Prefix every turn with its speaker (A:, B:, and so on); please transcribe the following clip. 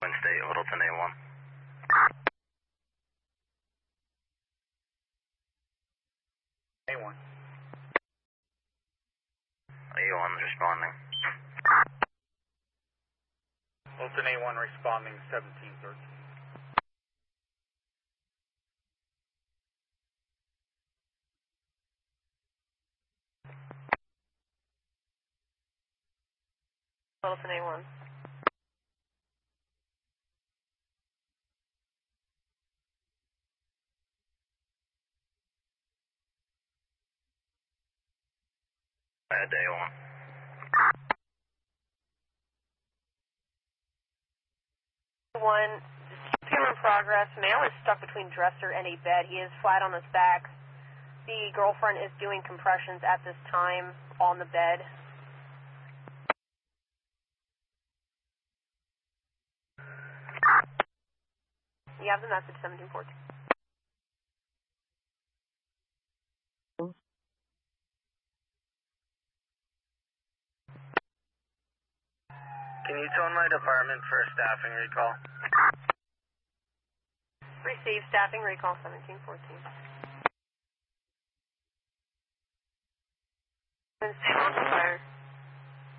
A: Wednesday, Littleton A1.
B: A1.
A: A1's responding.
B: Littleton A1 responding 1713.
C: Littleton A1.
A: Bad day, A1.
C: One, here in progress. Male is stuck between dresser and a bed. He is flat on his back. The girlfriend is doing compressions at this time on the bed. You have the message, 1714.
A: Can you tone my department for a staffing recall?
C: Receive staffing recall 1714. Wednesday, on fire.